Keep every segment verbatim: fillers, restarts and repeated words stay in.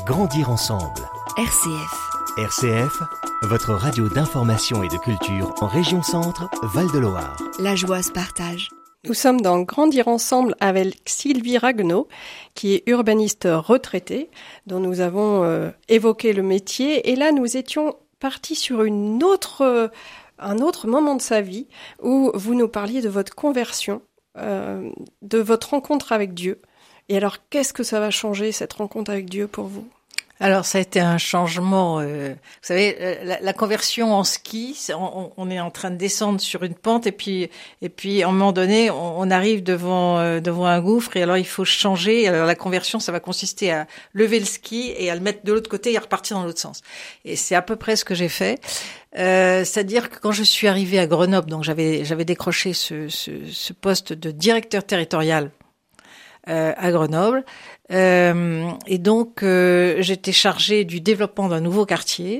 Grandir ensemble. R C F. R C F, votre radio d'information et de culture en région Centre, Val-de-Loire. La joie se partage. Nous sommes dans Grandir ensemble avec Sylvie Raguenaud, qui est urbaniste retraitée, dont nous avons euh, évoqué le métier. Et là, nous étions partis sur une autre, euh, un autre moment de sa vie où vous nous parliez de votre conversion, euh, de votre rencontre avec Dieu. Et alors, qu'est-ce que ça va changer, cette rencontre avec Dieu pour vous ? Alors, ça a été un changement. Euh, vous savez, la, la conversion en ski, on, on est en train de descendre sur une pente et puis, et puis, à un moment donné, on, on arrive devant euh, devant un gouffre et alors il faut changer. Alors, la conversion, ça va consister à lever le ski et à le mettre de l'autre côté et à repartir dans l'autre sens. Et c'est à peu près ce que j'ai fait. Euh, c'est-à-dire que quand je suis arrivée à Grenoble, donc j'avais j'avais décroché ce, ce, ce poste de directeur territorial euh, à Grenoble. Euh, et donc, euh, j'étais chargée du développement d'un nouveau quartier.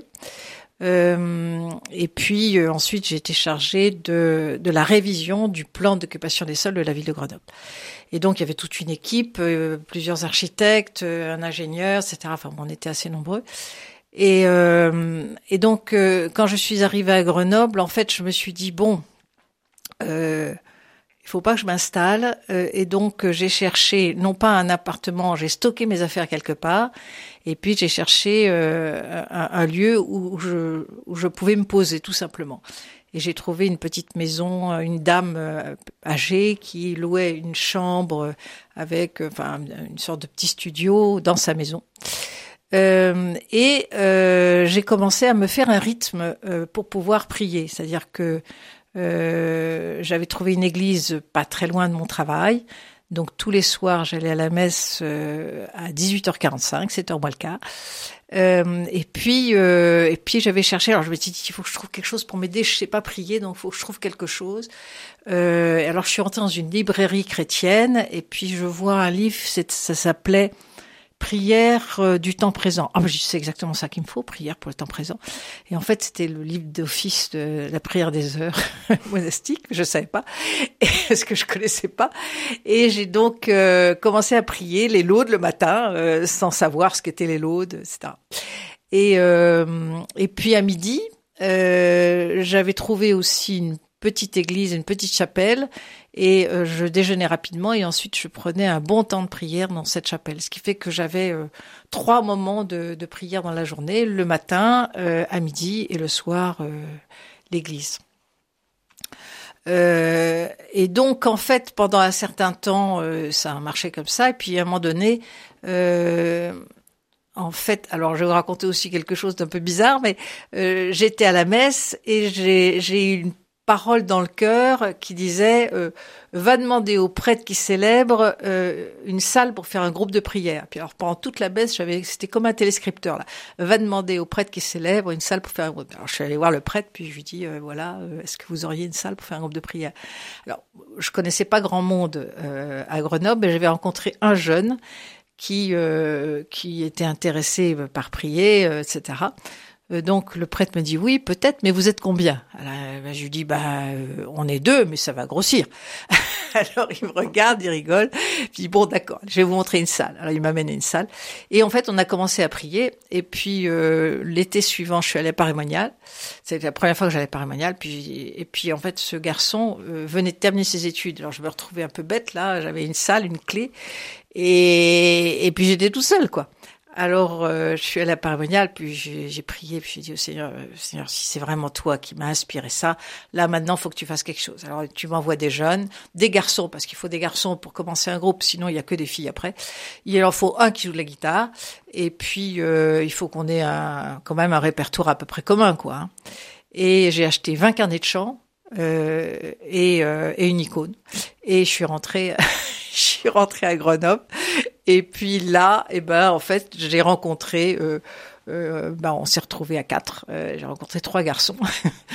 Euh, et puis, euh, ensuite, j'ai été chargée de, de la révision du plan d'occupation des sols de la ville de Grenoble. Et donc, il y avait toute une équipe, euh, plusieurs architectes, euh, un ingénieur, et cetera. Enfin, on était assez nombreux. Et, euh, et donc, euh, quand je suis arrivée à Grenoble, en fait, je me suis dit, bon... Euh, il faut pas que je m'installe euh, et donc euh, j'ai cherché non pas un appartement, j'ai stocké mes affaires quelque part et puis j'ai cherché euh, un, un lieu où je où je pouvais me poser tout simplement. Et j'ai trouvé une petite maison, une dame euh, âgée qui louait une chambre avec euh, enfin une sorte de petit studio dans sa maison. Euh, et euh, j'ai commencé à me faire un rythme euh, pour pouvoir prier, c'est-à-dire que Euh, j'avais trouvé une église pas très loin de mon travail. Donc tous les soirs, j'allais à la messe euh, à dix-huit heures quarante-cinq, sept heures moins le quart. Euh, et puis euh, et puis j'avais cherché. Alors je me suis dit il faut que je trouve quelque chose pour m'aider. Je sais pas prier, donc il faut que je trouve quelque chose. Euh, alors je suis rentrée dans une librairie chrétienne et puis je vois un livre. C'est, ça s'appelait Prière euh, du temps présent. Ah, ben, c'est exactement ça qu'il me faut, prière pour le temps présent. Et en fait, c'était le livre d'office de la prière des heures monastique. Je savais pas, parce que je connaissais pas. Et j'ai donc euh, commencé à prier les laudes le matin, euh, sans savoir ce qu'étaient les laudes, et cetera. Et euh, et puis à midi, euh, j'avais trouvé aussi une petite église, une petite chapelle, et euh, je déjeunais rapidement et ensuite je prenais un bon temps de prière dans cette chapelle, ce qui fait que j'avais euh, trois moments de, de prière dans la journée, le matin, euh, à midi et le soir, euh, l'église. Euh, et donc en fait, pendant un certain temps, euh, ça a marché comme ça, et puis à un moment donné, euh, en fait, alors je vais vous raconter aussi quelque chose d'un peu bizarre, mais euh, j'étais à la messe et j'ai, j'ai eu une parole dans le cœur qui disait euh, va demander au prêtre qui célèbre euh, une salle pour faire un groupe de prière. Puis alors pendant toute la messe, j'avais c'était comme un téléscripteur là. Va demander au prêtre qui célèbre une salle pour faire un groupe. Alors je suis allée voir le prêtre puis je lui dis euh, voilà, euh, est-ce que vous auriez une salle pour faire un groupe de prière? Alors je connaissais pas grand monde euh, à Grenoble, mais j'avais rencontré un jeune qui euh, qui était intéressé par prier, euh, et cetera. Donc le prêtre me dit oui peut-être, mais vous êtes combien? Alors ben, je lui dis bah euh, on est deux, mais ça va grossir. Alors il me regarde, il rigole, puis dit bon d'accord, je vais vous montrer une salle. Alors il m'amène à une salle et en fait on a commencé à prier et puis euh, l'été suivant je suis allée à Paray-Monial. C'était la première fois que j'allais à Paray-Monial, puis et puis en fait ce garçon euh, venait de terminer ses études. Alors je me retrouvais un peu bête là, j'avais une salle, une clé et et puis j'étais tout seul quoi. Alors, euh, je suis allée à Paray-Monial, puis j'ai, j'ai prié, puis j'ai dit au Seigneur, euh, Seigneur, si c'est vraiment toi qui m'as inspiré ça, là maintenant, faut que tu fasses quelque chose. Alors, tu m'envoies des jeunes, des garçons, parce qu'il faut des garçons pour commencer un groupe, sinon il y a que des filles après. Il en faut un qui joue de la guitare, et puis euh, il faut qu'on ait un, quand même un répertoire à peu près commun, quoi. Hein. Et j'ai acheté vingt carnets de chant euh, et, euh, et une icône, et je suis rentrée, je suis rentrée à Grenoble. Et puis là, eh ben en fait, j'ai rencontré, euh, euh, ben on s'est retrouvés à quatre. Euh, j'ai rencontré trois garçons